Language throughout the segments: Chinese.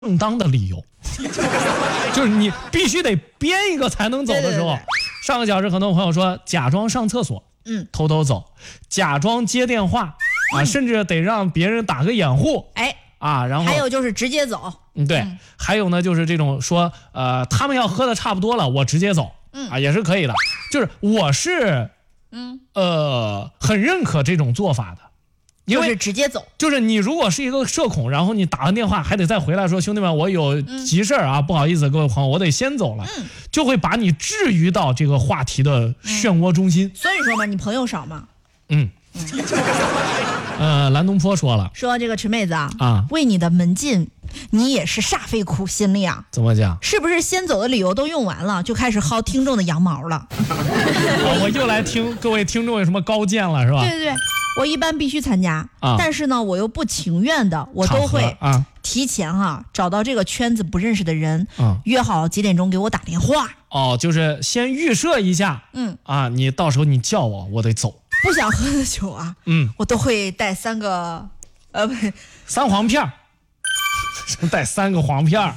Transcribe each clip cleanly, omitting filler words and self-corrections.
正当的理由，就是你必须得编一个才能走的时候。对，上个小时很多朋友说假装上厕所，偷偷走，假装接电话啊，甚至得让别人打个掩护，然后还有就是直接走， 对，还有呢就是这种说他们要喝的差不多了，我直接走，也是可以的。就是我是很认可这种做法的。因为就是直接走， 就是你如果是一个社恐，然后你打完电话还得再回来说兄弟们我有急事啊，不好意思各位朋友我得先走了，就会把你置于到这个话题的漩涡中心。 所以说嘛，你朋友少嘛。 蓝东坡说了， 说这个池妹子啊，为你的门禁你也是煞费苦心了呀。 怎么讲？ 是不是先走的理由都用完了，就开始薅听众的羊毛了？ 我又来听各位听众有什么高见了是吧？ 对对对，我一般必须参加，但是呢我又不情愿的，我都会提前找到这个圈子不认识的人，约好几点钟给我打电话。 就是先预设一下，你到时候你叫我得走。 不想喝的酒我都会带3个 3黄片儿，带3个黄片儿。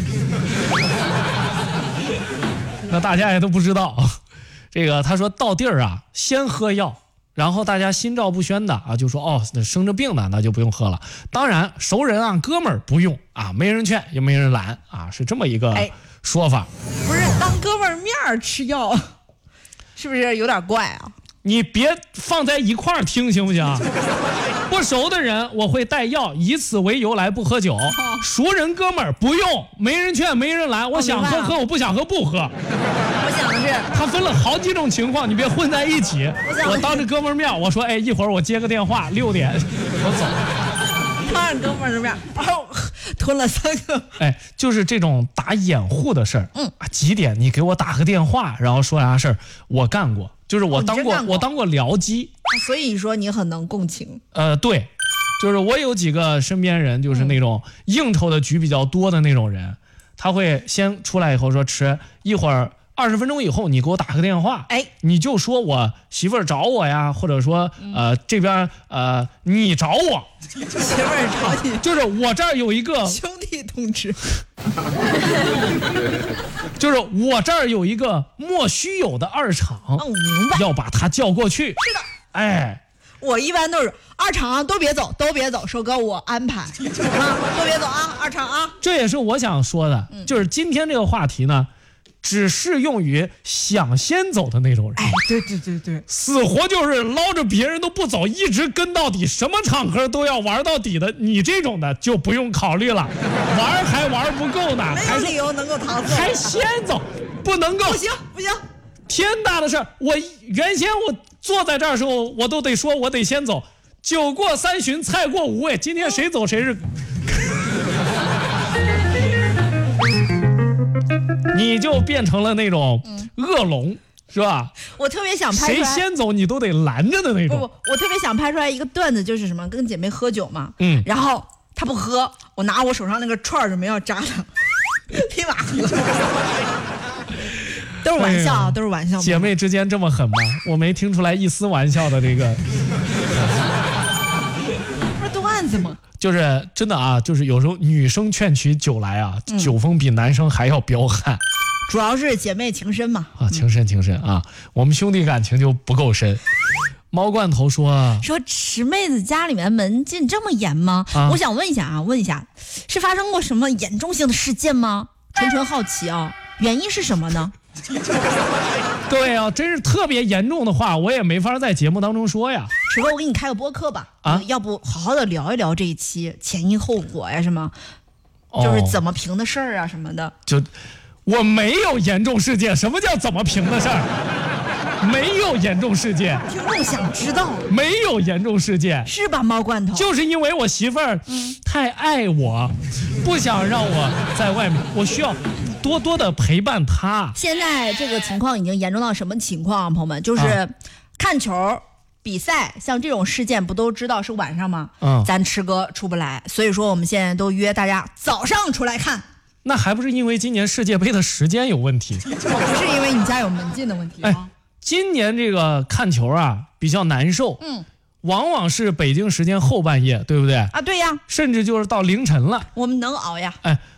那大家也都不知道，这个他说到地儿先喝药，然后大家心照不宣的就说生着病呢，那就不用喝了。当然熟人哥们儿不用没人劝也没人拦是这么一个说法。 不是当哥们儿面吃药，是不是有点怪啊？ 你别放在一块儿听行不行？不熟的人我会带药，以此为由来不喝酒。熟人哥们儿不用，没人劝没人拦，我想喝喝，我不想喝不喝。 我想的是他分了好几种情况，你别混在一起。我当着哥们儿面我说一会儿我接个电话6点我走。 当着哥们儿的面吞了3个。 就是这种打掩护的事儿，几点你给我打个电话，然后说啥事儿我干过。就是我当过僚机， 所以说你很能共情。 对，就是我有几个身边人，就是那种应酬的局比较多的那种人，他会先出来以后说吃一会儿20分钟以后你给我打个电话，你就说我媳妇儿找我呀，或者说这边你找我， 媳妇儿找你， 就是我这儿有一个兄弟同志。 就是我这儿有一个莫须有的2场， 我明白， 要把他叫过去。 是的，我一般都是2场都别走，都别走，收哥我安排都别走2场这也是我想说的，就是今天这个话题呢，只适用于想先走的那种人。 对， 死活就是捞着别人都不走，一直跟到底，什么场合都要玩到底的，你这种的就不用考虑了，玩还玩不够呢， 没有理由能够搪塞， 还先走，不能够， 不行， 天大的事儿！我原先我坐在这儿的时候，我都得说我得先走，酒过3巡菜过5味，今天谁走谁是。你就变成了那种恶龙，是吧？ 我特别想拍出来， 谁先走你都得拦着的那种。 不，我特别想拍出来一个段子，就是什么跟姐妹喝酒嘛，然后她不喝，我拿我手上那个串准备要扎她，立马喝。都是玩笑，都是玩笑。 姐妹之间这么狠吗？我没听出来一丝玩笑的这个。 不是段子吗？ 就是真的就是有时候女生劝起酒来酒疯比男生还要彪悍。 主要是姐妹情深嘛。 情深我们兄弟感情就不够深。猫罐头说池妹子家里面门禁这么严吗？我想问一下，是发生过什么严重性的事件吗？纯好奇原因是什么呢？ 各位真是特别严重的话，我也没法在节目当中说呀。 池哥，我给你开个播客吧，要不好好的聊一聊这一期前因后果呀，什么，就是怎么评的事儿什么的。 就我没有严重事件，什么叫怎么评的事儿？没有严重事件。 听众想知道。 没有严重事件， 是吧？猫罐头。 就是因为我媳妇儿太爱我，不想让我在外面，我需要多多的陪伴她。 现在这个情况已经严重到什么情况朋友们？就是看球比赛，像这种事件不都知道是晚上吗？咱池哥出不来，所以说我们现在都约大家早上出来看。 那还不是因为今年世界杯的时间有问题？ 不是因为你家有门禁的问题吗？ 今年这个看球比较难受。 往往是北京时间后半夜，对不对？ 啊，对呀， 甚至就是到凌晨了。 我们能熬呀。 哎，